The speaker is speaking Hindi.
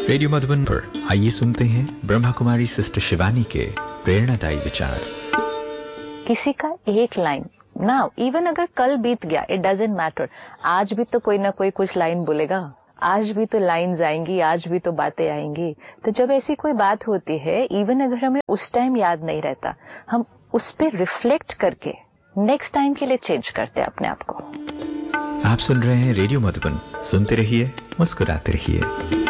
रेडियो मधुबन पर आइए सुनते हैं ब्रह्मा कुमारी सिस्टर शिवानी के प्रेरणादायी विचार। किसी का एक लाइन ना, इवन अगर कल बीत गया, इट डजंट मैटर, आज भी तो कोई ना कोई कुछ लाइन बोलेगा, आज भी तो लाइन्स आएंगी, आज भी तो बातें आएंगी। तो जब ऐसी कोई बात होती है, इवन अगर हमें उस टाइम याद नहीं रहता, हम उस पर रिफ्लेक्ट करके नेक्स्ट टाइम के लिए चेंज करते हैं अपने आप को। आप सुन रहे हैं रेडियो मधुबन, सुनते रहिए, मुस्कुराते रहिए।